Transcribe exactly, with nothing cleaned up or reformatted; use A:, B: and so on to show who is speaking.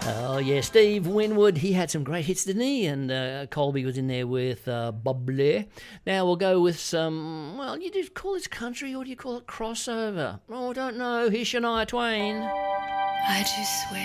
A: Oh, yeah, Steve Winwood, he had some great hits, didn't he? And uh, Colby was in there with uh, Bob Blair. Now we'll go with some, well, you do call this country or do you call it crossover? Oh, I don't know. Here's Shania Twain.
B: I just swear.